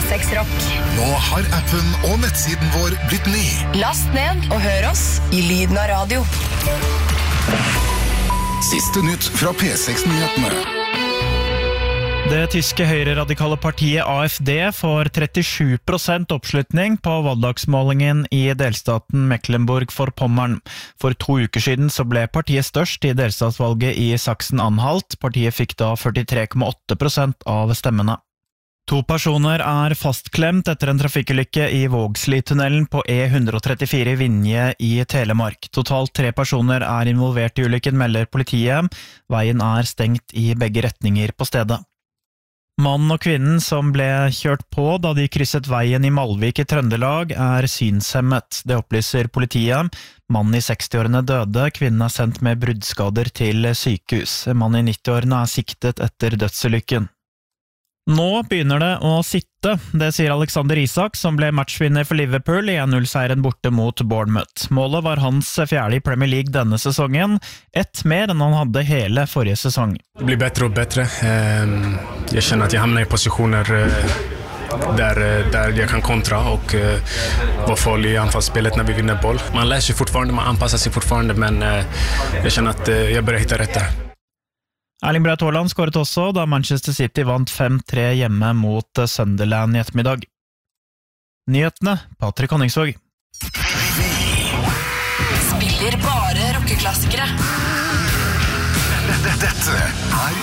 P6 Rock. Nå har appen og nettsiden vår blitt ny. Last ned og hør oss i lyden av radio. Siste nytt fra P6-nyhetene. Det tyske høyreradikale partiet AfD får 37% oppslutning på valgdagsmålingen i delstaten Mecklenburg-Vorpommern. For 2 uker siden så ble partiet størst i delstatsvalget i Sachsen-Anhalt. Partiet fikk da 43,8% av stemmene. 2 personer er fastklemt etter en trafikkulykke i Vågsli-tunnelen på E134 Vinje i Telemark. Totalt 3 personer er involvert i ulykken, melder politiet. Veien er stengt i begge retninger på stedet. Mannen og kvinnen som ble kjørt på da de krysset veien i Malvik i Trøndelag er synshemmet. Det opplyser politiet. Mannen i 60-årene døde, kvinnen er sendt med bruddskader til sykehus. Mannen i 90-årene er siktet etter dødsulykken. Nå begynner det å sitte, det sier Alexander Isak, som ble matchvinner for Liverpool i 1-0-seieren borte mot Bournemouth. Målet var hans 4. i Premier League denne sesongen, 1 mer enn han hadde hele forrige sesong. Det blir bättre och bättre. Jag känner att jag hamnar i positioner där jag kan kontra och vara farlig i anfallsspelet när vi vinner boll. Man lär sig fortfarande, man anpassar sig fortfarande, men jag känner att jag börjar hitta rätt där. Erling Braut Haaland skåret også da Manchester City vant 5-3 hjemme mot Sunderland i ettermiddag. Nyhetene, Patrick Honningsvåg. Spiller bare rockeklassikere. Dette er